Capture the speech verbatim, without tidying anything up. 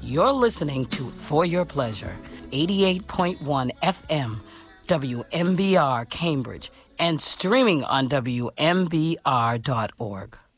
You're listening to For Your Pleasure, eighty-eight point one F M, W M B R Cambridge, and streaming on W M B R dot org.